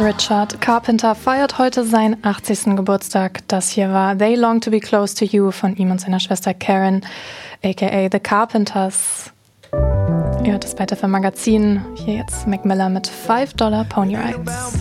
Richard Carpenter feiert heute seinen 80. Geburtstag. Das hier war They Long to Be Close to You von ihm und seiner Schwester Karen, aka The Carpenters. Ihr hört das bei der Magazin. Hier jetzt Mac Miller mit $5 Pony Rides.